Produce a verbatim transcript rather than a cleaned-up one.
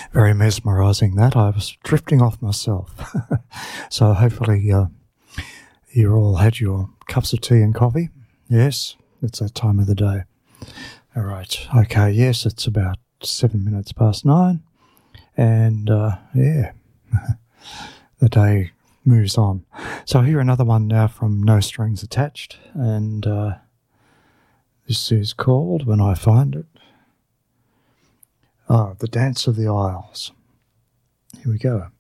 Very mesmerising that. I was drifting off myself. So hopefully uh, you all had your cups of tea and coffee. Yes, it's that time of the day. All right. Okay, yes, it's about seven minutes past nine. And, uh, yeah, the day moves on. So here another one now from No Strings Attached. And uh, this is called, when I find it, oh, The Dance of the Isles. Here we go.